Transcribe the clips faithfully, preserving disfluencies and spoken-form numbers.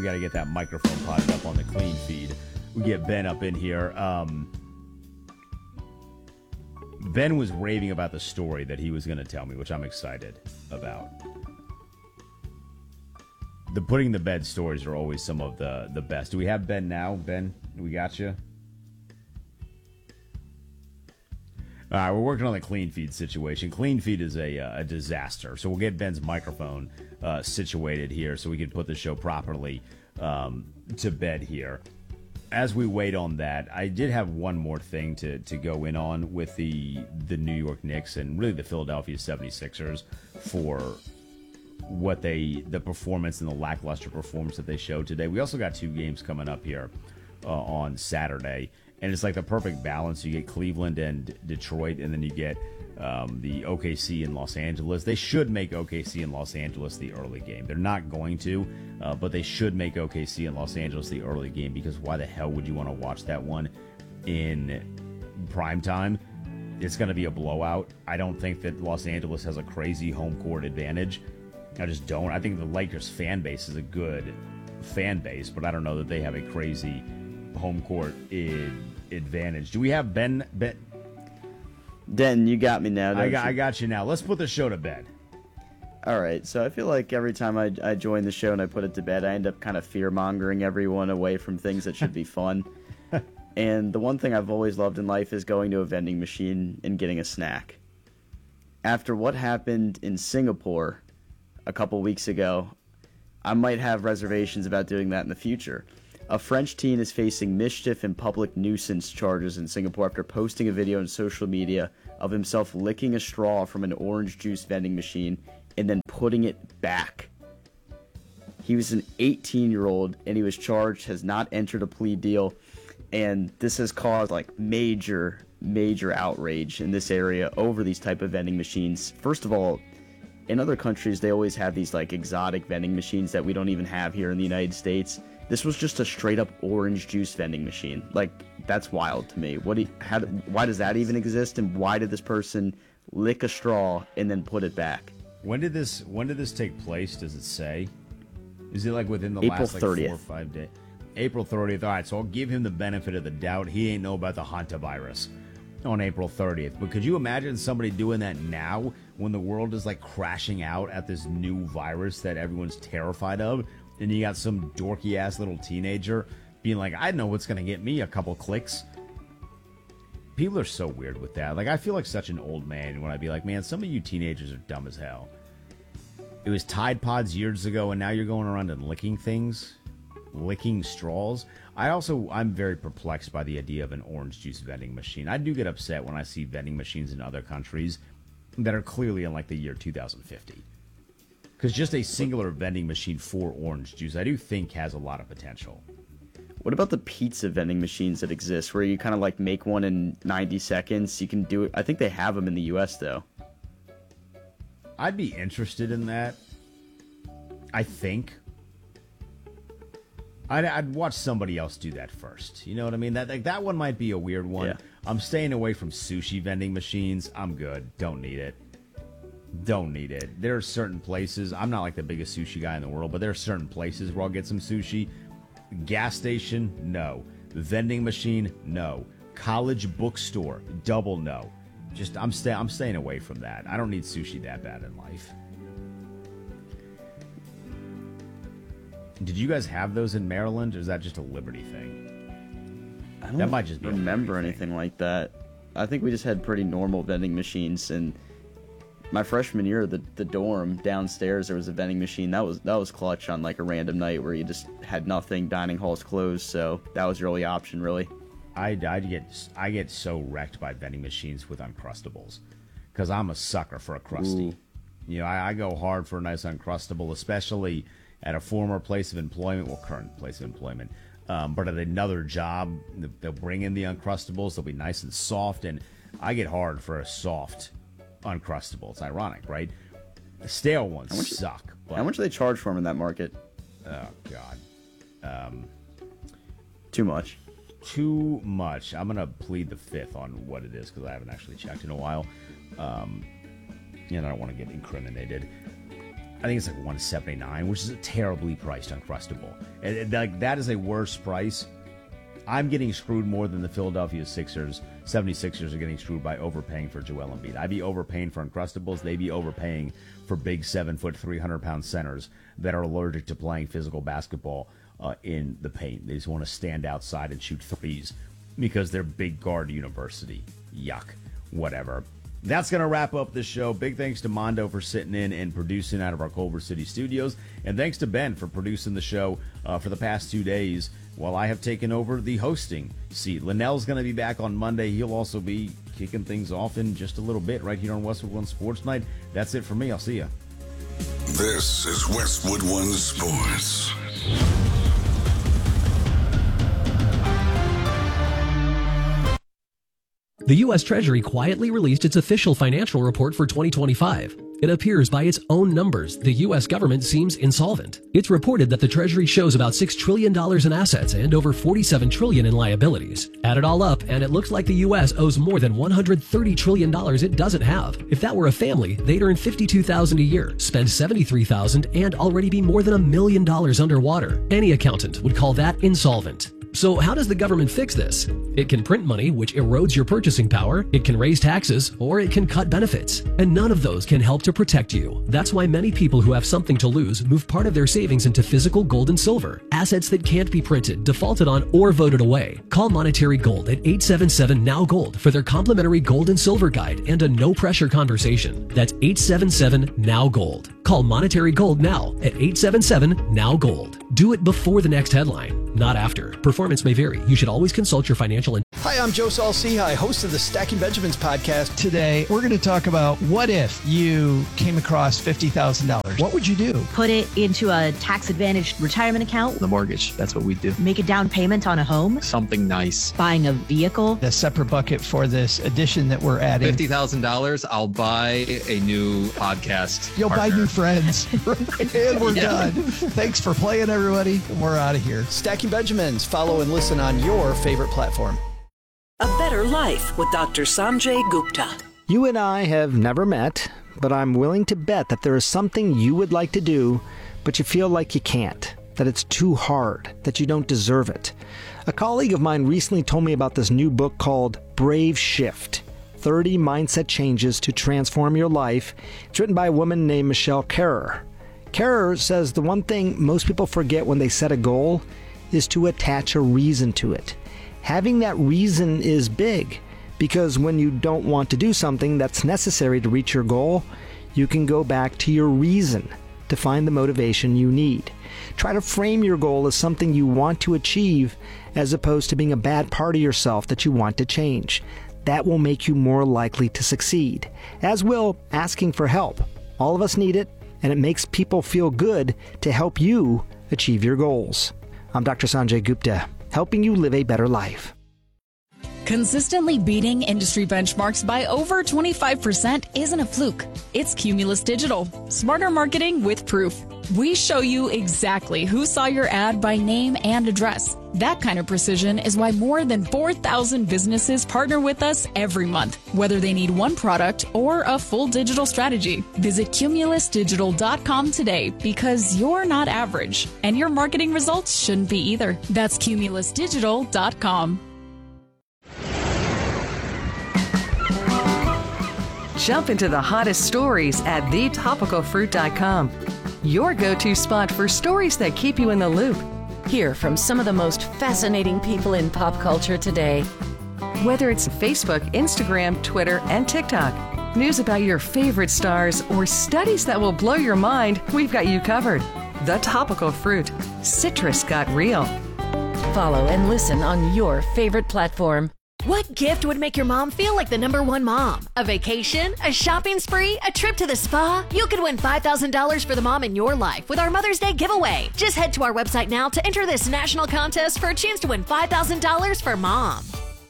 We got to get that microphone potted up on the clean feed. We get Ben up in here. Um, Ben was raving about the story that he was going to tell me, which I'm excited about. The putting the bed stories are always some of the, the best. Do we have Ben now? Ben, we got you? All right, we're working on the clean feed situation. Clean feed is a, uh, a disaster. So we'll get Ben's microphone uh, situated here so we can put the show properly um, to bed here. As we wait on that, I did have one more thing to, to go in on with the the New York Knicks and really the Philadelphia seventy-sixers for what they, the performance and the lackluster performance that they showed today. We also got two games coming up here uh, on Saturday. And it's like the perfect balance. You get Cleveland and Detroit, and then you get um, the O K C in Los Angeles. They should make O K C in Los Angeles the early game. They're not going to, uh, but they should make O K C in Los Angeles the early game, because why the hell would you want to watch that one in prime time? It's going to be a blowout. I don't think that Los Angeles has a crazy home court advantage. I just don't. I think the Lakers fan base is a good fan base, but I don't know that they have a crazy home court I- advantage. Do we have Ben? Ben? Den, you got me now. I Don't got, you? I got you now. Let's put the show to bed. All right. So I feel like every time I, I join the show and I put it to bed, I end up kind of fear-mongering everyone away from things that should be fun. And the one thing I've always loved in life is going to a vending machine and getting a snack. After what happened in Singapore a couple weeks ago, I might have reservations about doing that in the future. A French teen is facing mischief and public nuisance charges in Singapore after posting a video on social media of himself licking a straw from an orange juice vending machine and then putting it back. He was an eighteen-year-old, and he was charged, has not entered a plea deal, and this has caused like major, major outrage in this area over these type of vending machines. First of all, in other countries, they always have these like exotic vending machines that we don't even have here in the United States. This was just a straight up orange juice vending machine. Like, that's wild to me. What do you, how, why does that even exist? And why did this person lick a straw and then put it back? When did this When did this take place? Does it say? Is it like within the April last like thirtieth. four or five days? April thirtieth. All right, so I'll give him the benefit of the doubt. He ain't know about the hantavirus on April thirtieth. But could you imagine somebody doing that now when the world is like crashing out at this new virus that everyone's terrified of? And you got some dorky ass little teenager being like, I know what's going to get me a couple clicks. People are so weird with that. Like, I feel like such an old man when I be like, man, some of you teenagers are dumb as hell. It was Tide Pods years ago, and now you're going around and licking things, licking straws. I also, I'm very perplexed by the idea of an orange juice vending machine. I do get upset when I see vending machines in other countries that are clearly in like the year two thousand fifty. Because just a singular vending machine for orange juice, I do think has a lot of potential. What about the pizza vending machines that exist where you kind of like make one in ninety seconds? You can do it. I think they have them in the U S though. I'd be interested in that. I think. I'd, I'd watch somebody else do that first. You know what I mean? That like, that one might be a weird one. Yeah. I'm staying away from sushi vending machines. I'm good. Don't need it. Don't need it. There are certain places. I'm not like the biggest sushi guy in the world, but there are certain places where I'll get some sushi. Gas station, no. Vending machine, no. College bookstore, double no. Just I'm stay I'm staying away from that. I don't need sushi that bad in life. Did you guys have those in Maryland, or is that just a Liberty thing? I don't That might just be a remember Liberty anything thing. like that. I think we just had pretty normal vending machines, and my freshman year, the the dorm downstairs, there was a vending machine. That was that was clutch on like a random night where you just had nothing, dining halls closed, so that was your only option, really. I I get I get so wrecked by vending machines with Uncrustables, because I'm a sucker for a crusty. Ooh. You know, I, I go hard for a nice Uncrustable, especially at a former place of employment, well, current place of employment. Um, but at another job, they'll bring in the Uncrustables. They'll be nice and soft, and I get hard for a soft Uncrustable. It's ironic, right? The stale ones much- suck. But, How much do they charge for them in that market? oh, God. Um, Too much. too much. I'm going to plead the fifth on what it is because I haven't actually checked in a while. Um, and I don't want to get incriminated. I think it's like one seventy-nine, which is a terribly priced Uncrustable. And, and like that is a worse price. I'm getting screwed more than the Philadelphia Sixers. seventy-sixers are getting screwed by overpaying for Joel Embiid. I'd be overpaying for Uncrustables. They'd be overpaying for big seven-foot, three hundred pound centers that are allergic to playing physical basketball uh, in the paint. They just want to stand outside and shoot threes because they're big guard university. Yuck. Whatever. That's going to wrap up this show. Big thanks to Mondo for sitting in and producing out of our Culver City studios. And thanks to Ben for producing the show uh, for the past two days while I have taken over the hosting seat. Linnell's going to be back on Monday. He'll also be kicking things off in just a little bit right here on Westwood One Sports Night. That's it for me. I'll see you. This is Westwood One Sports. The U S Treasury quietly released its official financial report for twenty twenty-five. It appears by its own numbers, the U S government seems insolvent. It's reported that the Treasury shows about six trillion dollars in assets and over forty-seven trillion dollars in liabilities. Add it all up, and it looks like the U S owes more than one hundred thirty trillion dollars it doesn't have. If that were a family, they'd earn fifty-two thousand dollars a year, spend seventy-three thousand dollars, and already be more than a million dollars underwater. Any accountant would call that insolvent. So how does the government fix this? It can print money, which erodes your purchasing power, it can raise taxes, or it can cut benefits. And none of those can help to protect you. That's why many people who have something to lose move part of their savings into physical gold and silver, assets that can't be printed, defaulted on, or voted away. Call Monetary Gold at eight seven seven N O W Gold for their complimentary gold and silver guide and a no-pressure conversation. That's eight seven seven N O W Gold. Call Monetary Gold now at eight seven seven N O W Gold. Do it before the next headline, not after. Performance may vary. You should always consult your financial. In- Hi, I'm Joe Saul-Sehy, host of the Stacking Benjamins podcast. Today, we're going to talk about what if you came across fifty thousand dollars? What would you do? Put it into a tax-advantaged retirement account. The mortgage, that's what we do. Make a down payment on a home. Something nice. Buying a vehicle. A separate bucket for this addition that we're adding. fifty thousand dollars, I'll buy a new podcast You'll partner. buy new friends. And we're Yeah. done. Thanks for playing, everybody. We're out of here. Stacking Benjamins. Follow and listen on your favorite platform. A Better Life with Doctor Sanjay Gupta. You and I have never met, but I'm willing to bet that there is something you would like to do, but you feel like you can't, that it's too hard, that you don't deserve it. A colleague of mine recently told me about this new book called Brave Shift, thirty Mindset Changes to Transform Your Life. It's written by a woman named Michelle Kerrer. Kerrer says the one thing most people forget when they set a goal is to attach a reason to it. Having that reason is big, because when you don't want to do something that's necessary to reach your goal, you can go back to your reason to find the motivation you need. Try to frame your goal as something you want to achieve as opposed to being a bad part of yourself that you want to change. That will make you more likely to succeed, as will asking for help. All of us need it, and it makes people feel good to help you achieve your goals. I'm Doctor Sanjay Gupta, helping you live a better life. Consistently beating industry benchmarks by over twenty-five percent isn't a fluke. It's Cumulus Digital. Smarter marketing with proof. We show you exactly who saw your ad by name and address. That kind of precision is why more than four thousand businesses partner with us every month, whether they need one product or a full digital strategy. Visit cumulus digital dot com today, because you're not average, and your marketing results shouldn't be either. That's cumulus digital dot com. Jump into the hottest stories at the topical fruit dot com. Your go-to spot for stories that keep you in the loop. Hear from some of the most fascinating people in pop culture today. Whether it's Facebook, Instagram, Twitter, and TikTok, news about your favorite stars, or studies that will blow your mind, we've got you covered. The Topical Fruit. Citrus got real. Follow and listen on your favorite platform. What gift would make your mom feel like the number one mom? A vacation? A shopping spree? A trip to the spa? You could win five thousand dollars for the mom in your life with our Mother's Day giveaway. Just head to our website now to enter this national contest for a chance to win five thousand dollars for mom.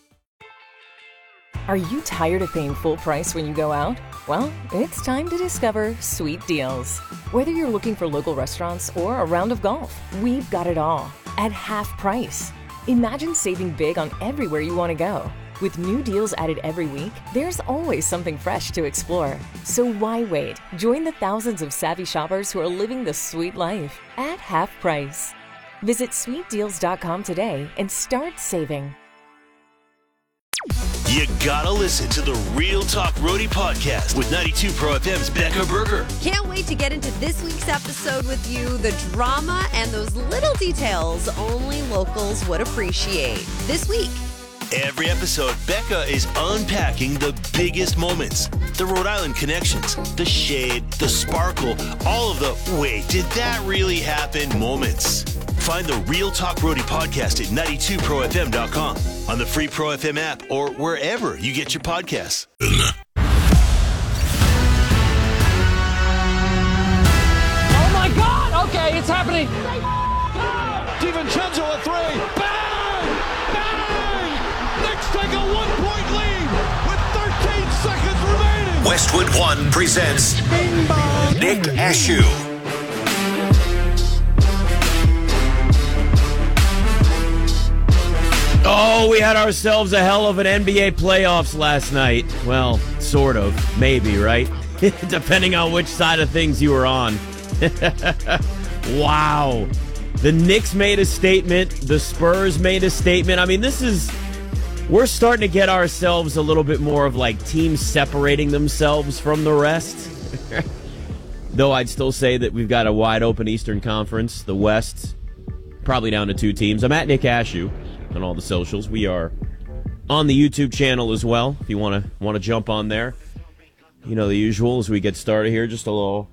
Are you tired of paying full price when you go out? Well, it's time to discover Sweet Deals. Whether you're looking for local restaurants or a round of golf, we've got it all at half price. Imagine saving big on everywhere you want to go. With new deals added every week, there's always something fresh to explore. So why wait? Join the thousands of savvy shoppers who are living the sweet life at half price. Visit sweet deals dot com today and start saving. You gotta listen to the Real Talk Roadie podcast with ninety-two Pro F M's Becca Berger. Can't wait to get into this week's episode with you. The drama and those little details only locals would appreciate. This week. Every episode, Becca is unpacking the biggest moments, the Rhode Island connections, the shade, the sparkle, all of the wait, did that really happen moments. Find the Real Talk Roadie podcast at ninety-two pro f m dot com, on the free Pro F M app, or wherever you get your podcasts. Oh my God! Okay, it's happening. DiVincenzo a three. Bang! Bang! Knicks take a one-point lead with thirteen seconds remaining. Westwood One presents Nick Ashew. Oh, we had ourselves a hell of an N B A playoffs last night. Well, sort of. Maybe, right? Depending on which side of things you were on. Wow. The Knicks made a statement. The Spurs made a statement. I mean, this is... We're starting to get ourselves a little bit more of like teams separating themselves from the rest. Though I'd still say that we've got a wide open Eastern Conference. The West, probably down to two teams. I'm at Nick Ashew on all the socials. We are on the YouTube channel as well, if you want to want to jump on there. You know the usual as we get started here, just a little...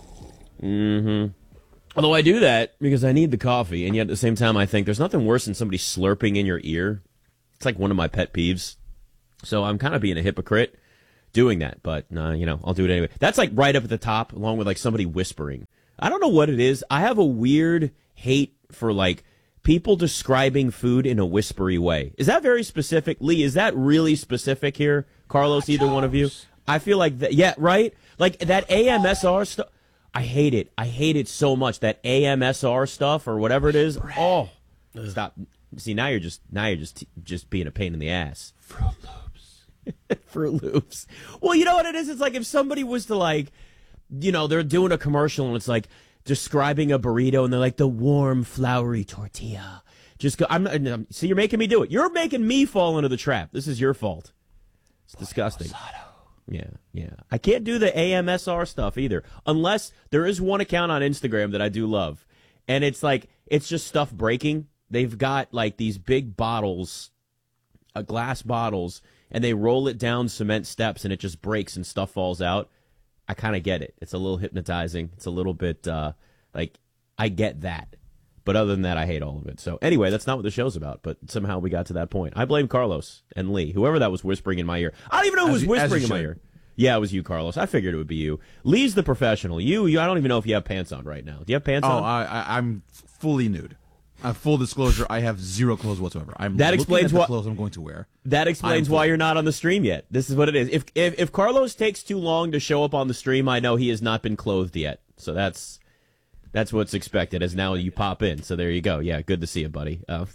Mm-hmm. Although I do that because I need the coffee, and yet at the same time I think there's nothing worse than somebody slurping in your ear. It's like one of my pet peeves. So I'm kind of being a hypocrite doing that, but uh, you know, I'll do it anyway. That's like right up at the top, along with like somebody whispering. I don't know what it is. I have a weird hate for like people describing food in a whispery way. Is that very specific? Lee, is that really specific here? Carlos, either one of you? I feel like that, yeah, right? Like that A M S R stuff. I hate it. I hate it so much. That A M S R stuff or whatever it is. Oh, stop. See, now you're just now you're just just being a pain in the ass. Fruit Loops. Fruit Loops. Well, you know what it is? It's like if somebody was to like, you know, they're doing a commercial and it's like describing a burrito and they're like the warm, floury tortilla. Just go. I'm, I'm see, you're making me do it. You're making me fall into the trap. This is your fault. It's disgusting. Yeah, yeah. I can't do the A M S R stuff either, unless there is one account on Instagram that I do love, and it's like it's just stuff breaking. They've got like these big bottles, uh, glass bottles, and they roll it down cement steps, and it just breaks and stuff falls out. I kind of get it. It's a little hypnotizing. It's a little bit uh, like I get that. But other than that, I hate all of it. So anyway, that's not what the show's about. But somehow we got to that point. I blame Carlos and Lee, whoever that was whispering in my ear. I don't even know who was you, whispering in my ear. Yeah, it was you, Carlos. I figured it would be you. Lee's the professional. You, you. I don't even know if you have pants on right now. Do you have pants oh, on? Oh, I, I, I'm fully nude. Uh, full disclosure, I have zero clothes whatsoever. I'm that looking explains at the what clothes I'm going to wear. That explains why you're not on the stream yet. This is what it is. If, if if Carlos takes too long to show up on the stream, I know he has not been clothed yet. So that's that's what's expected. As now you pop in. So there you go. Yeah, good to see you, buddy. Uh,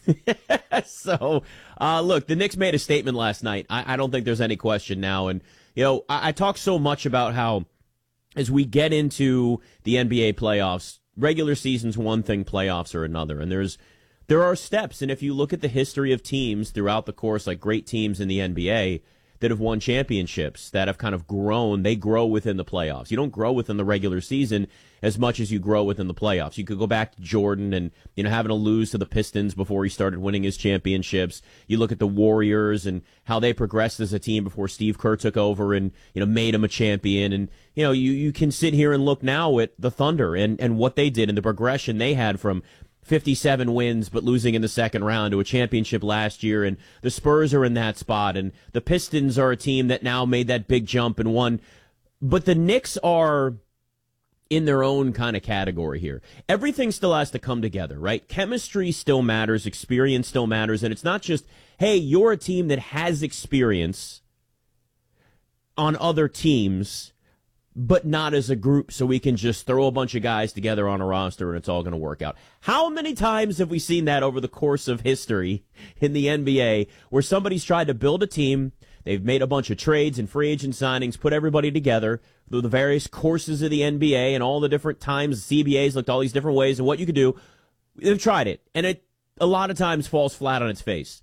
so uh, look, the Knicks made a statement last night. I, I don't think there's any question now. And you know, I, I talk so much about how as we get into the N B A playoffs, regular season's one thing, playoffs are another. And there's there are steps. And if you look at the history of teams throughout the course, like great teams in the N B A that have won championships, that have kind of grown, they grow within the playoffs. You don't grow within the regular season as much as you grow within the playoffs. You could go back to Jordan and, you know, having to lose to the Pistons before he started winning his championships. You look at the Warriors and how they progressed as a team before Steve Kerr took over and, you know, made him a champion. And, you know, you, you can sit here and look now at the Thunder and, and what they did and the progression they had from fifty-seven wins, but losing in the second round to a championship last year. And the Spurs are in that spot. And the Pistons are a team that now made that big jump and won. But the Knicks are in their own kind of category here. Everything still has to come together, right? Chemistry still matters. Experience still matters. And it's not just, hey, you're a team that has experience on other teams, but not as a group, so we can just throw a bunch of guys together on a roster and it's all going to work out. How many times have we seen that over the course of history in the N B A where somebody's tried to build a team, they've made a bunch of trades and free agent signings, put everybody together through the various courses of the N B A and all the different times the C B A's looked all these different ways and what you could do. They've tried it, and it a lot of times falls flat on its face.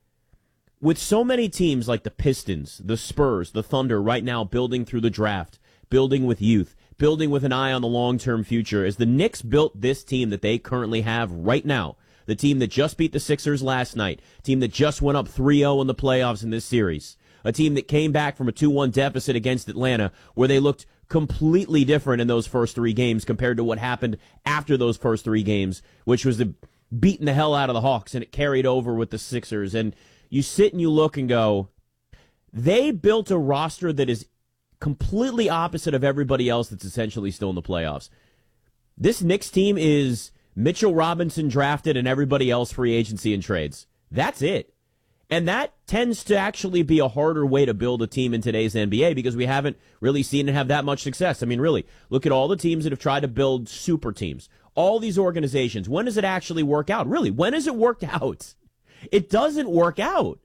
With so many teams like the Pistons, the Spurs, the Thunder right now building through the draft, building with youth, building with an eye on the long-term future, as the Knicks built this team that they currently have right now, the team that just beat the Sixers last night, team that just went up three oh in the playoffs in this series, a team that came back from a two one deficit against Atlanta where they looked completely different in those first three games compared to what happened after those first three games, which was the beating the hell out of the Hawks, and it carried over with the Sixers. And you sit and you look and go, they built a roster that is completely opposite of everybody else that's essentially still in the playoffs. This Knicks team is Mitchell Robinson drafted and everybody else free agency and trades. That's it. And that tends to actually be a harder way to build a team in today's N B A because we haven't really seen it have that much success. I mean, really, look at all the teams that have tried to build super teams. All these organizations, when does it actually work out? Really, when has it worked out? It doesn't work out.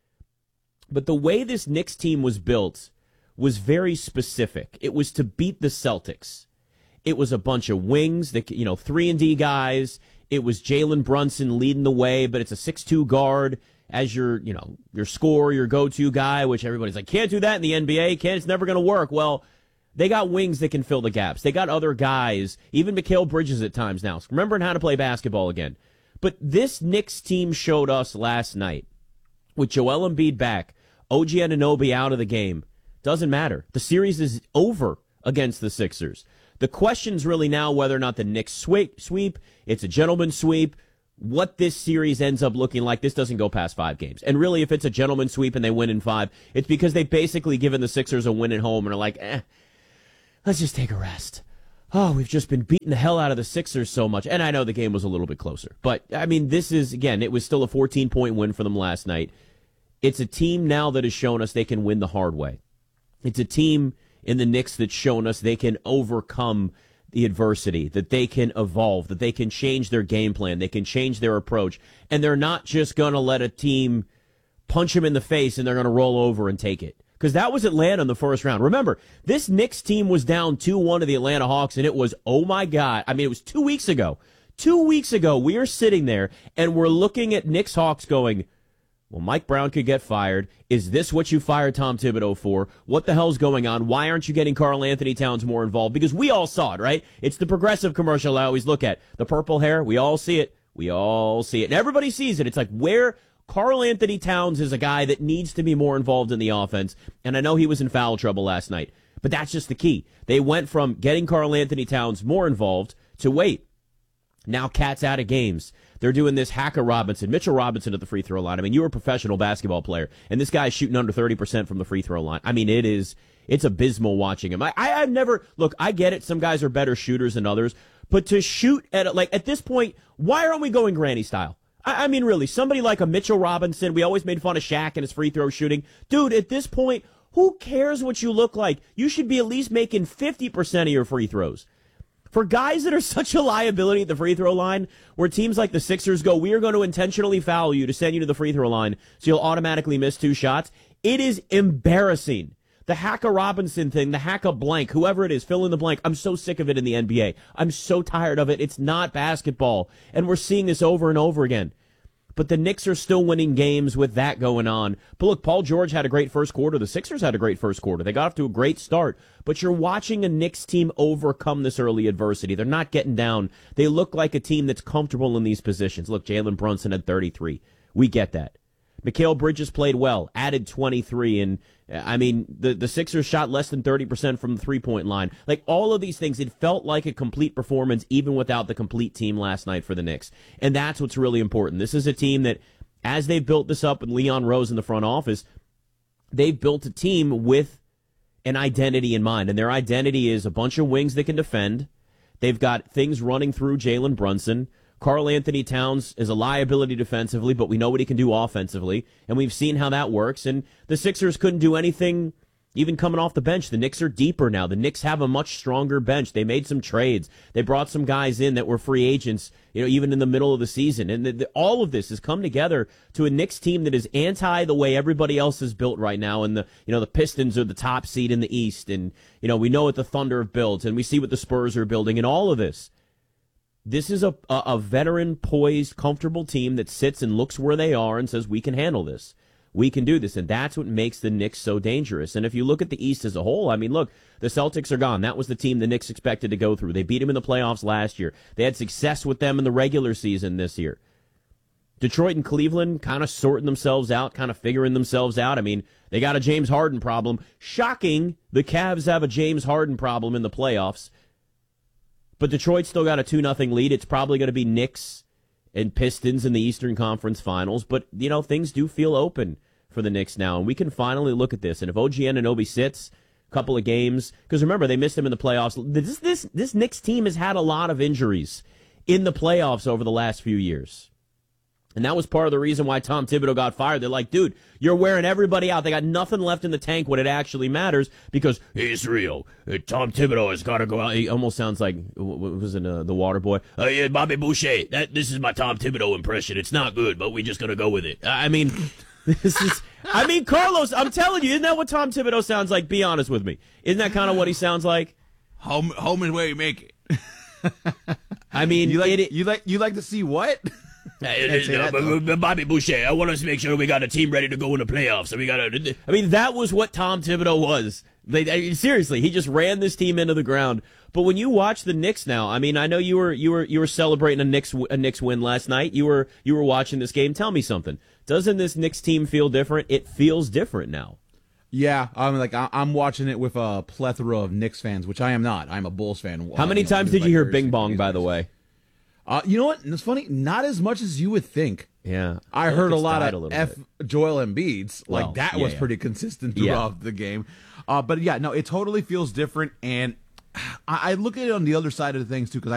But the way this Knicks team was built was very specific. It was to beat the Celtics. It was a bunch of wings, that you know, three and D guys. It was Jalen Brunson leading the way, but it's a six two guard as your, you know, your scorer, your go-to guy, which everybody's like, can't do that in the N B A, can't, it's never going to work. Well, they got wings that can fill the gaps. They got other guys, even Mikal Bridges at times now, remembering how to play basketball again. But this Knicks team showed us last night, with Joel Embiid back, O G Anunoby out of the game, doesn't matter. The series is over against the Sixers. The question's really now whether or not the Knicks sweep, sweep, it's a gentleman's sweep, what this series ends up looking like. This doesn't go past five games. And really, if it's a gentleman's sweep and they win in five, it's because they've basically given the Sixers a win at home and are like, eh, let's just take a rest. Oh, we've just been beating the hell out of the Sixers so much. And I know the game was a little bit closer. But, I mean, this is, again, it was still a fourteen-point win for them last night. It's a team now that has shown us they can win the hard way. It's a team in the Knicks that's shown us they can overcome the adversity, that they can evolve, that they can change their game plan, they can change their approach, and they're not just going to let a team punch them in the face and they're going to roll over and take it. Because that was Atlanta in the first round. Remember, this Knicks team was down two one to the Atlanta Hawks, and it was, oh my God, I mean, it was two weeks ago. Two weeks ago, we are sitting there, and we're looking at Knicks Hawks going, well, Mike Brown could get fired. Is this what you fired Tom Thibodeau for? What the hell's going on? Why aren't you getting Karl Anthony Towns more involved? Because we all saw it, right? It's the Progressive commercial I always look at. The purple hair, we all see it. We all see it. And everybody sees it. It's like where Karl Anthony Towns is a guy that needs to be more involved in the offense. And I know he was in foul trouble last night. But that's just the key. They went from getting Karl Anthony Towns more involved to wait. Now Cat's out of games. They're doing this Hacker Robinson, Mitchell Robinson at the free throw line. I mean, you were a professional basketball player, and this guy's shooting under thirty percent from the free throw line. I mean, it is, it's abysmal watching him. I, I, I've never, look, I get it. Some guys are better shooters than others, but to shoot at, like, at this point, why aren't we going granny style? I, I mean, really, somebody like a Mitchell Robinson, we always made fun of Shaq and his free throw shooting. Dude, at this point, who cares what you look like? You should be at least making fifty percent of your free throws. For guys that are such a liability at the free throw line, where teams like the Sixers go, we are going to intentionally foul you to send you to the free throw line so you'll automatically miss two shots, it is embarrassing. The Hacker Robinson thing, the Hacker blank, whoever it is, fill in the blank. I'm so sick of it in the N B A. I'm so tired of it. It's not basketball. And we're seeing this over and over again. But the Knicks are still winning games with that going on. But look, Paul George had a great first quarter. The Sixers had a great first quarter. They got off to a great start. But you're watching a Knicks team overcome this early adversity. They're not getting down. They look like a team that's comfortable in these positions. Look, Jalen Brunson had thirty-three. We get that. Mikal Bridges played well, added twenty-three, and I mean, the, the Sixers shot less than thirty percent from the three-point line. Like, all of these things, it felt like a complete performance even without the complete team last night for the Knicks. And that's what's really important. This is a team that, as they've built this up with Leon Rose in the front office, they've built a team with an identity in mind. And their identity is a bunch of wings that can defend. They've got things running through Jalen Brunson. Karl Anthony Towns is a liability defensively, but we know what he can do offensively, and we've seen how that works. And the Sixers couldn't do anything, Even coming off the bench, the Knicks are deeper now. The Knicks have a much stronger bench. They made some trades. They brought some guys in that were free agents, you know, even in the middle of the season. And the, the, all of this has come together to a Knicks team that is anti the way everybody else is built right now. And the, you know, the Pistons are the top seed in the East. And, you know, we know what the Thunder have built, and we see what the Spurs are building, and all of this. This is a, a, a veteran, poised, comfortable team that sits and looks where they are and says, we can handle this. We can do this, and that's what makes the Knicks so dangerous. And if you look at the East as a whole, I mean, look, the Celtics are gone. That was the team the Knicks expected to go through. They beat them in the playoffs last year. They had success with them in the regular season this year. Detroit and Cleveland kind of sorting themselves out, kind of figuring themselves out. I mean, they got a James Harden problem. Shocking, the Cavs have a James Harden problem in the playoffs. But Detroit still got a two nothing lead. It's probably going to be Knicks and Pistons in the Eastern Conference Finals. But, you know, things do feel open for the Knicks now, and we can finally look at this. And if O G Anunoby sits a couple of games, because remember, they missed him in the playoffs. This, this, this Knicks team has had a lot of injuries in the playoffs over the last few years. And that was part of the reason why Tom Thibodeau got fired. They're like, dude, you're wearing everybody out. They got nothing left in the tank when it actually matters because it's real. Tom Thibodeau has got to go out. He almost sounds like, what was it, uh, the water boy? Uh, yeah, Bobby Boucher. That, this is my Tom Thibodeau impression. It's not good, but we just going to go with it. I mean, this is, I mean, Carlos, I'm telling you, isn't that what Tom Thibodeau sounds like? Be honest with me. Isn't that kind of what he sounds like? Home, home and where you make it. I mean, you like, it, you like, you like to see what? that, Bobby Boucher, I want us to make sure we got a team ready to go in the playoffs. So we got to. I mean, that was what Tom Thibodeau was. They, I mean, seriously, he just ran this team into the ground. But when you watch the Knicks now, I mean, I know you were you were you were celebrating a Knicks a Knicks win last night. You were you were watching this game. Tell me something. Doesn't this Knicks team feel different? It feels different now. Yeah, I'm like I'm watching it with a plethora of Knicks fans, which I am not. I'm a Bulls fan. How many you know, times did you hear Bing Bong? By the way. Uh, you know what? It's funny. Not as much as you would think. Yeah, I, I heard a lot of a F bit. Joel Embiid's. Like well, that yeah, was yeah. pretty consistent throughout yeah. the game. Uh, but yeah, no, it totally feels different. And I, I look at it on the other side of the things too, because